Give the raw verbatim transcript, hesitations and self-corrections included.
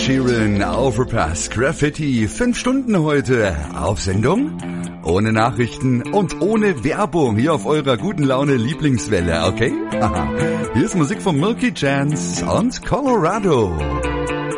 Sheeran, Overpass, Graffiti. Fünf Stunden heute auf Sendung. Ohne Nachrichten und ohne Werbung. Hier auf eurer guten Laune Lieblingswelle, okay? Aha. Hier ist Musik von Milky Chance und Colorado.